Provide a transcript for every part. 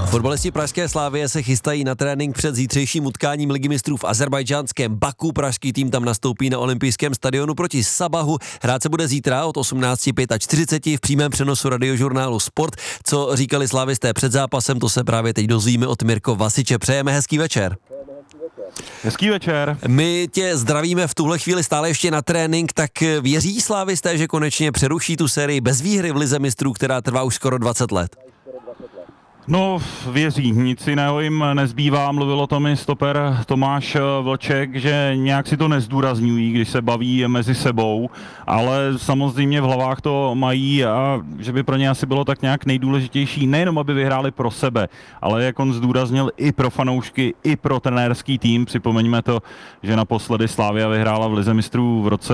Fotbalisti pražské Slavie se chystají na trénink před zítřejším utkáním Ligy mistrů v azerbajdžánském Baku. Pražský tým tam nastoupí na olympijském stadionu proti Sabahu. Hrát se bude zítra od 18:45 v přímém přenosu radiožurnálu Sport. Co říkali slavisté před zápasem, to se právě teď dozvíme od Mirko Vasiče. Přejeme hezký večer. Hezký večer. My tě zdravíme v tuhle chvíli stále ještě na trénink, tak věří slavisté, že konečně přeruší tu sérii bez výhry v Lize mistrů, která trvá už skoro 20 let? No, věří, nic jiného jim nezbývá, mluvil o tom i stoper Tomáš Vlček, že nějak si to nezdůrazňují, když se baví mezi sebou, ale samozřejmě v hlavách to mají a že by pro ně asi bylo tak nějak nejdůležitější, nejenom aby vyhráli pro sebe, ale jak on zdůraznil i pro fanoušky, i pro trenérský tým. Připomeňme to, že naposledy Slavia vyhrála v Lize mistrů v roce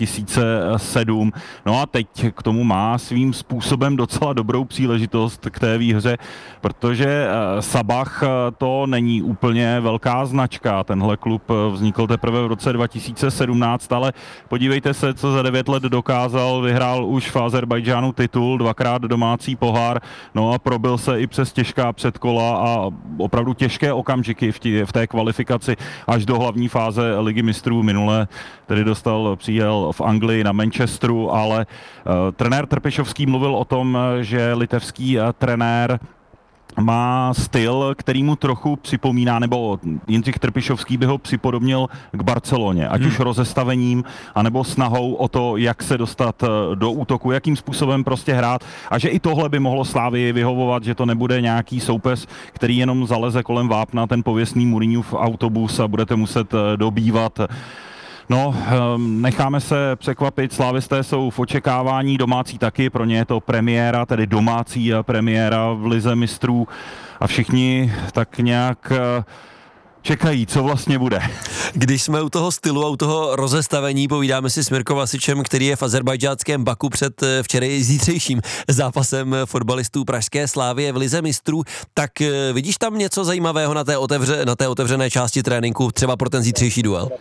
2007. No a teď k tomu má svým způsobem docela dobrou příležitost k té výhře, protože Sabah to není úplně velká značka. Tenhle klub vznikl teprve v roce 2017, ale podívejte se, co za 9 let dokázal. Vyhrál už v Azerbajdžánu titul, 2krát domácí pohár, no a probil se i přes těžká předkola a opravdu těžké okamžiky v té kvalifikaci až do hlavní fáze Ligy mistrů. Minule tedy přijel v Anglii na Manchesteru, ale trenér Trpišovský mluvil o tom, že litevský trenér má styl, který mu trochu připomíná, nebo Jindřich Trpišovský by ho připodobnil k Barceloně, ať už rozestavením, anebo snahou o to, jak se dostat do útoku, jakým způsobem prostě hrát, a že i tohle by mohlo Slavii vyhovovat, že to nebude nějaký soupeř, který jenom zaleze kolem vápna ten pověstný Mourinhův autobus a budete muset dobývat. No, necháme se překvapit, slavisté jsou v očekávání, domácí taky, pro ně je to premiéra, tedy domácí premiéra v Lize mistrů a všichni tak nějak čekají, co vlastně bude. Když jsme u toho stylu a u toho rozestavení, povídáme si s Mirko Vasičem, který je v azerbajdžánském Baku před zítřejším zápasem fotbalistů pražské Slavie v Lize mistrů, tak vidíš tam něco zajímavého na té otevřené části tréninku, třeba pro ten zítřejší duel?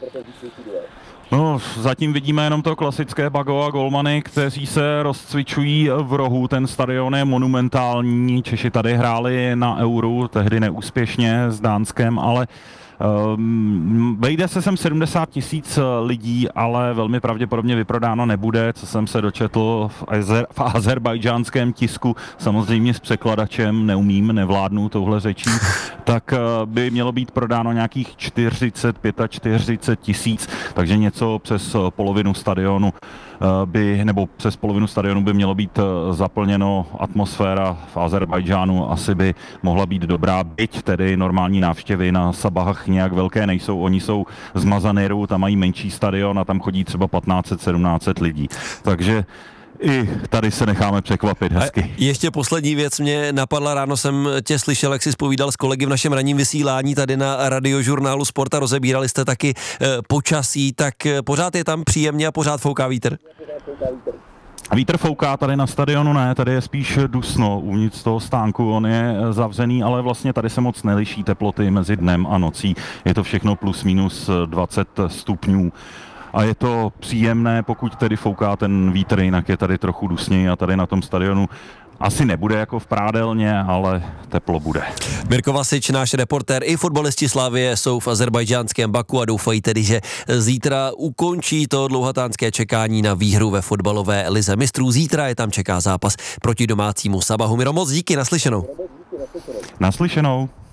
No, zatím vidíme jenom to klasické Bago a golmany, kteří se rozcvičují v rohu. Ten stadion je monumentální. Češi tady hráli na Euru, tehdy neúspěšně s Dánskem, ale vejde se sem 70 000 lidí, ale velmi pravděpodobně vyprodáno nebude, co jsem se dočetl v azerbajdžánském tisku, samozřejmě s překladačem, nevládnu touhle řečí, tak by mělo být prodáno nějakých 45 tisíc, takže něco přes polovinu stadionu přes polovinu stadionu by mělo být zaplněno. Atmosféra v Azerbajdžánu asi by mohla být dobrá, byť tedy normální návštěvy na Sabah nějak velké nejsou. Oni jsou z Mazaniru, tam mají menší stadion a tam chodí třeba 1500-1700 lidí. Takže i tady se necháme překvapit hezky. A ještě poslední věc mě napadla, ráno jsem tě slyšel, jak jsi zpovídal s kolegy v našem ranním vysílání tady na radiožurnálu Sport a rozebírali jste taky počasí, tak pořád je tam příjemně a pořád fouká vítr? Vítr fouká, tady na stadionu ne, tady je spíš dusno uvnitř toho stánku, on je zavřený, ale vlastně tady se moc neliší teploty mezi dnem a nocí, je to všechno plus minus 20 stupňů. A je to příjemné, pokud tedy fouká ten vítr, jinak je tady trochu dusněji a tady na tom stadionu asi nebude jako v prádelně, ale teplo bude. Mirko Vasič, náš reportér, i fotbalisti Slavie jsou v azerbajdžánském Baku a doufají tedy, že zítra ukončí to dlouhatánské čekání na výhru ve fotbalové Lize mistrů. Zítra je tam čeká zápas proti domácímu Sabahu. Miro, moc díky, naslyšenou. Naslyšenou.